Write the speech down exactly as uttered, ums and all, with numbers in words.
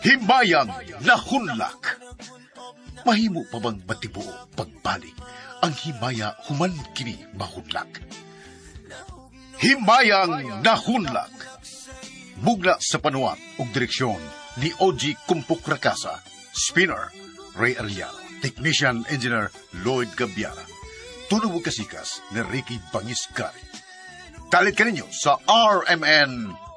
Himbayang Nahunlak. Mahimo pa bang matibuo pagbalik ang himaya human kini mahunlak? Himbayang Nahunlak. Bugna sa panuwat ug direksyon ni O G Kumpuk Rakasa, Spinner Ray Ariano, Technician Engineer Lloyd Gabiara, tunog kasikas ni Ricky Bangiscari. Talit ka ninyo sa R M N